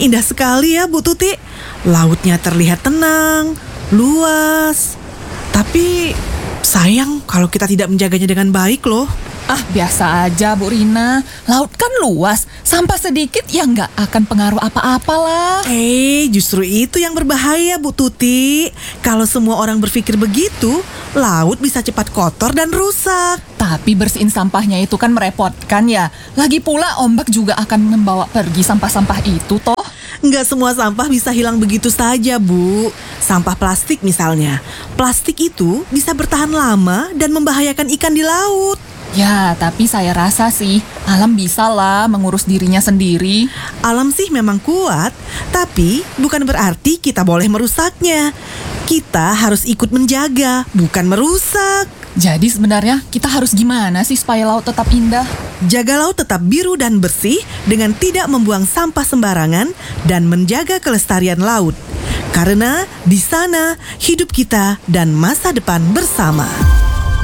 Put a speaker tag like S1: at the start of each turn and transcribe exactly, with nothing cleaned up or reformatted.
S1: Indah sekali ya Bu Tuti. Lautnya terlihat tenang, luas. Tapi sayang kalau kita tidak menjaganya dengan baik loh.
S2: Ah, biasa aja Bu Rina. Laut kan luas, sampah sedikit ya nggak akan pengaruh apa-apa lah.
S1: Eh, justru itu yang berbahaya Bu Tuti. Kalau semua orang berpikir begitu, laut bisa cepat kotor dan rusak.
S2: Tapi bersihin sampahnya itu kan merepotkan ya. Lagi pula ombak juga akan membawa pergi sampah-sampah itu toh.
S1: Nggak semua sampah bisa hilang begitu saja, Bu. Sampah plastik misalnya. Plastik itu bisa bertahan lama dan membahayakan ikan di laut.
S2: Ya, tapi saya rasa sih alam bisa lah mengurus dirinya sendiri.
S1: Alam sih memang kuat, tapi bukan berarti kita boleh merusaknya. Kita harus ikut menjaga, bukan merusak.
S2: Jadi sebenarnya kita harus gimana sih supaya laut tetap indah?
S1: Jaga laut tetap biru dan bersih dengan tidak membuang sampah sembarangan dan menjaga kelestarian laut. Karena di sana hidup kita dan masa depan bersama.